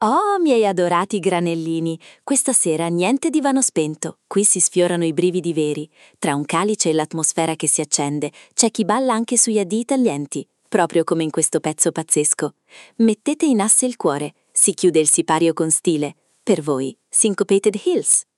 Oh, miei adorati granellini, questa sera niente divano spento, qui si sfiorano i brividi veri. Tra un calice e l'atmosfera che si accende, c'è chi balla anche sugli addii taglienti, proprio come in questo pezzo pazzesco. Mettete in asse il cuore, si chiude il sipario con stile. Per voi, Syncopated Hills.